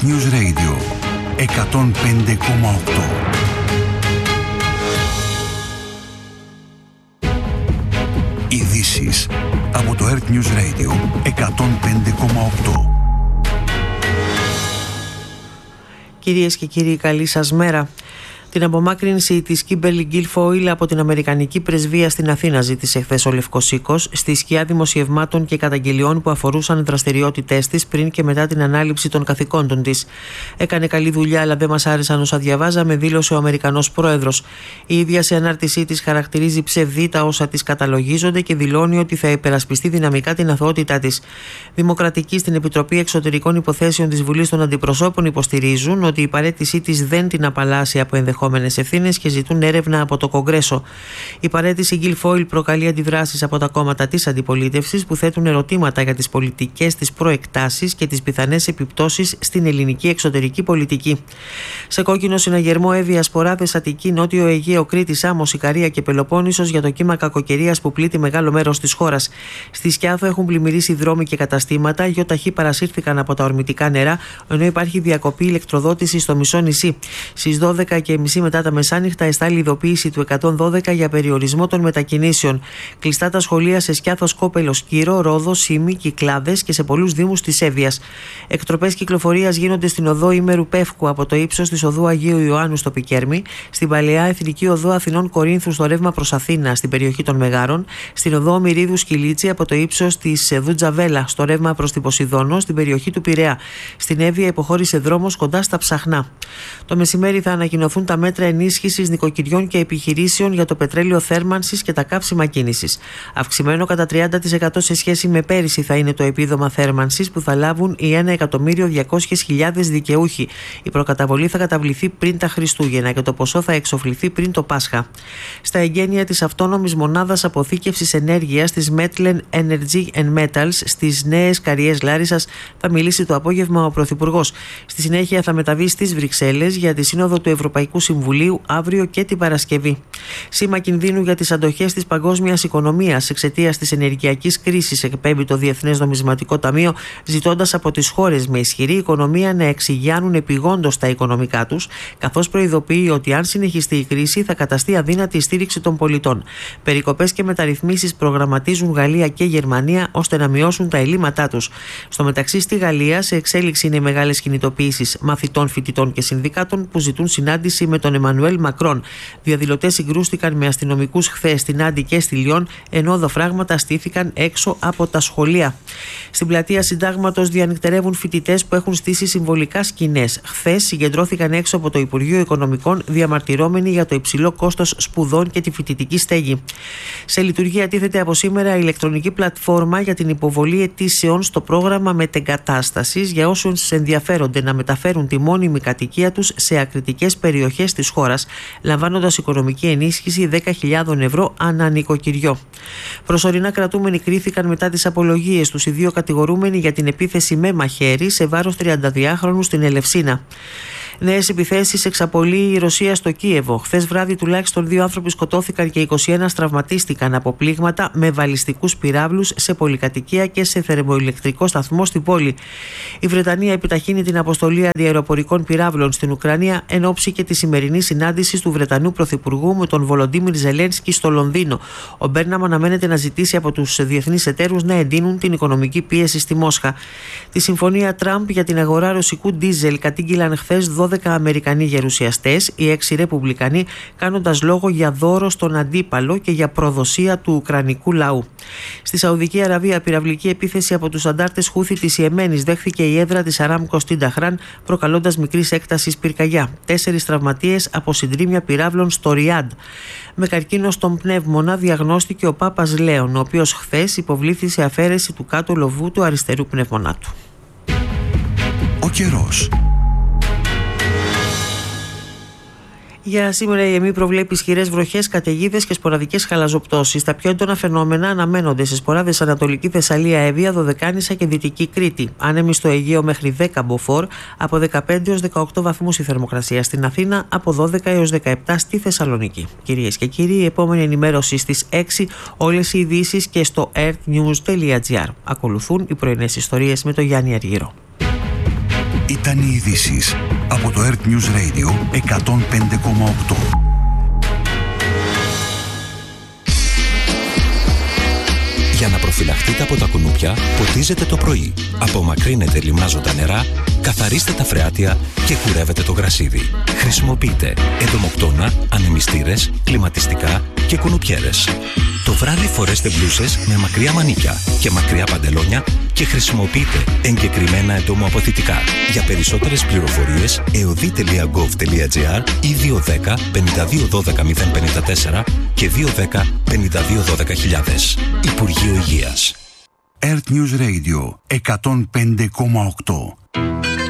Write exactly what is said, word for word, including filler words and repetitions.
News Radio εκατόν πέντε κόμμα οκτώ. Ειδήσεις από το Earth News Radio εκατόν πέντε κόμμα οκτώ. Κυρίες και κύριοι, καλή σας μέρα. Την απομάκρυνση της Kimberly Guilfoyle από την Αμερικανική Πρεσβεία στην Αθήνα ζήτησε χθες ο Λευκός Οίκος, στη σκιά δημοσιευμάτων και καταγγελιών που αφορούσαν δραστηριότητές της πριν και μετά την ανάληψη των καθηκόντων της. Έκανε καλή δουλειά, αλλά δεν μας άρεσαν όσα διαβάζαμε, δήλωσε ο Αμερικανός πρόεδρος. Η ίδια σε ανάρτησή της χαρακτηρίζει ψευδή τα όσα της καταλογίζονται και δηλώνει ότι θα υπερασπιστεί δυναμικά την αθωότητά της. Δημοκρατικοί στην Επιτροπή Εξωτερικών Υποθέσεων της Βουλής των Αντιπροσώπων υποστηρίζουν ότι η παραίτησή της δεν την απαλλάσσει από ενδεχόμενες ευθύνες και ζητούν έρευνα από το Κογκρέσο. Η παραίτηση Guilfoyle προκαλεί αντιδράσεις από τα κόμματα της αντιπολίτευσης που θέτουν ερωτήματα για τις πολιτικές της προεκτάσεις και τις πιθανές επιπτώσεις στην ελληνική εξωτερική πολιτική. Σε κόκκινο συναγερμό Εύβοια, Σποράδες, Αττική, Νότιο Αιγαίο, Κρήτη, Σάμος, Ικαρία και Πελοπόννησος για το κύμα κακοκαιρίας που πλήττει μεγάλο μέρος της χώρας. Στη Σκιάθο έχουν πλημμυρίσει δρόμοι και καταστήματα, γεωταχή παρασύρθηκαν από τα ορμητικά νερά, ενώ υπάρχει διακοπή ηλεκτροδότηση στο μισό νησί. Στις δώδεκα και μισή μετά τα μεσάνυχτα εστάλει ειδοποίηση του εκατόν δώδεκα για περιορισμό των μετακινήσεων. Κλειστά τα σχολεία σε Σκιάθος, Κόπελος, Κύρο, Ρόδο, Σύμη, Κυκλάδες και σε πολλούς δήμους της Εύβοιας. Εκτροπές κυκλοφορίας γίνονται στην οδό Ήμερου Πεύκου από το ύψος της οδού Αγίου Ιωάννου στο Πικέρμι, στην παλαιά Εθνική Οδό Αθηνών Κορίνθου στο ρεύμα προς Αθήνα στην περιοχή των Μεγάρων, στην οδό Μυρίδου Σκυλίτσι από το ύψος της Δουτζαβέλα στο ρεύμα προς την Ποσειδόνο στην περιοχή του Πειραιά. Στην Εύβοια υποχώρησε δρόμος κοντά στα Ψαχνά. Το μεσημέρι θα ανακοινωθούν τα μέτρα ενίσχυσης νοικοκυριών και επιχειρήσεων για το πετρέλαιο θέρμανσης και τα καύσιμα κίνησης. Αυξημένο κατά τριάντα τοις εκατό σε σχέση με πέρυσι θα είναι το επίδομα θέρμανσης που θα λάβουν οι ένα εκατομμύριο διακόσιες χιλιάδες δικαιούχοι. Η προκαταβολή θα καταβληθεί πριν τα Χριστούγεννα και το ποσό θα εξοφληθεί πριν το Πάσχα. Στα εγγένεια της αυτόνομης μονάδας αποθήκευσης ενέργειας της Metlen Energy and Metals στις Νέες Καριές Λάρισσας θα μιλήσει το απόγευμα ο Πρωθυπουργός. Στη συνέχεια θα μεταβεί στις Βρυξέλλες για τη Σύνοδο του Ευρωπαϊκού Συμβουλίου αύριο και την Παρασκευή. Σήμα κινδύνου για τις αντοχές της παγκόσμιας οικονομίας εξαιτίας της ενεργειακής κρίσης εκπέμπει το Διεθνές Νομισματικό Ταμείο, ζητώντας από τις χώρες με ισχυρή οικονομία να εξηγιάνουν επιγόντως τα οικονομικά τους, καθώς προειδοποιεί ότι αν συνεχιστεί η κρίση θα καταστεί αδύνατη η στήριξη των πολιτών. Περικοπές και μεταρρυθμίσεις προγραμματίζουν Γαλλία και Γερμανία ώστε να μειώσουν τα ελλείμματά τους. Στο μεταξύ, στη Γαλλία σε εξέλιξη είναι μεγάλες κινητοποιήσεις μαθητών, φοιτητών και συνδικάτων που ζητούν συνάντηση με τον Εμμανουέλ Μακρόν. Διαδηλωτές συγκρούστηκαν με αστυνομικούς χθες στην Άντι και στη Λιόν, ενώ οδοφράγματα στήθηκαν έξω από τα σχολεία. Στην πλατεία Συντάγματος διανυκτερεύουν φοιτητές που έχουν στήσει συμβολικά σκηνές. Χθες συγκεντρώθηκαν έξω από το Υπουργείο Οικονομικών διαμαρτυρόμενοι για το υψηλό κόστος σπουδών και τη φοιτητική στέγη. Σε λειτουργία τίθεται από σήμερα η ηλεκτρονική πλατφόρμα για την υποβολή αιτήσεων στο πρόγραμμα μετεγκατάστασης για όσους ενδιαφέρονται να μεταφέρουν τη μόνιμη κατοικία τους σε ακριτικές περιοχές της χώρας, λαμβάνοντας οικονομική ενίσχυση δέκα χιλιάδες ευρώ ανά νοικοκυριό. Προσωρινά κρατούμενοι κρίθηκαν μετά τις απολογίες τους οι δύο κατηγορούμενοι για την επίθεση με μαχαίρι σε βάρος τριανταδυάχρονου στην Ελευσίνα. Νέες επιθέσεις εξαπολύει η Ρωσία στο Κίεβο. Χθες βράδυ τουλάχιστον δύο άνθρωποι σκοτώθηκαν και είκοσι ένα τραυματίστηκαν από πλήγματα με βαλιστικούς πυράβλους σε πολυκατοικία και σε θερμοηλεκτρικό σταθμό στην πόλη. Η Βρετανία επιταχύνει την αποστολή αντιαεροπορικών πυράβλων στην Ουκρανία εν ώψη και τη σημερινή συνάντηση του Βρετανού Πρωθυπουργού με τον Βολοντίμιρ Ζελένσκι στο Λονδίνο. Ο Μπέρναμ αναμένεται να ζητήσει από τους διεθνείς εταίρους να εντείνουν την οικονομική πίεση στη Μόσχα. Τη συμφωνία Τραμπ για την αγορά ρωσικού ντίζελ κατήγγειλαν χθες δώδεκα Αμερικανοί γερουσιαστές, οι έξι Ρεπουμπλικανοί, κάνοντας λόγο για δώρο στον αντίπαλο και για προδοσία του ουκρανικού λαού. Στη Σαουδική Αραβία, πυραυλική επίθεση από τους αντάρτες Χούθη της Ιεμένης δέχθηκε η έδρα της Αράμκο στην Ταχράν, προκαλώντας μικρής έκτασης πυρκαγιά. Τέσσερις τραυματίες από συντρίμμια πυράβλων στο Ριάντ. Με καρκίνο στον πνεύμονα διαγνώστηκε ο Πάπας Λέων, ο οποίος χθες υποβλήθη σε αφαίρεση του κάτω λοβού του αριστερού πνεύμονά του. Ο καιρός. Για σήμερα η ΕΜΗ προβλέπει ισχυρές βροχές, καταιγίδες και σποραδικές χαλαζοπτώσεις. Τα πιο έντονα φαινόμενα αναμένονται σε Σποράδες, Ανατολική Θεσσαλία, Εύβοια, Δωδεκάνησα και Δυτική Κρήτη. Άνεμοι στο Αιγαίο μέχρι δέκα μποφόρ, από δεκαπέντε έως δεκαοκτώ βαθμούς η θερμοκρασία στην Αθήνα, από δώδεκα έως δεκαεπτά στη Θεσσαλονίκη. Κυρίες και κύριοι, η επόμενη ενημέρωση στις έξι, όλες οι ειδήσεις και στο earthnews τελεία gr. Ακολουθούν οι πρωινές ιστορίες με τον Γιάννη Αργυρό. Ήταν οι ειδήσεις από το Earth News Radio εκατόν πέντε κόμμα οκτώ. Για να προφυλαχτείτε από τα κουνούπια, ποτίζετε το πρωί. Απομακρύνετε λιμνάζοντα νερά, καθαρίστε τα φρεάτια και κουρεύετε το γρασίδι. Χρησιμοποιείτε εντομοκτώνα, ανεμιστήρες, κλιματιστικά και κουνουπιέρες. Το βράδυ φορέστε μπλούσες με μακριά μανίκια και μακριά παντελόνια και χρησιμοποιείτε εγκεκριμένα εντομοαποθητικά. Για περισσότερες πληροφορίες, εωδή τελεία γκοβ τελεία τζι άρ ή δύο ένα μηδέν πέντε δύο ένα δύο μηδέν πέντε τέσσερα και δύο ένα μηδέν πέντε δύο ένα μηδέν χιλιάδες. Υπουργείο Υγείας. Earth News Radio εκατόν πέντε κόμμα οκτώ.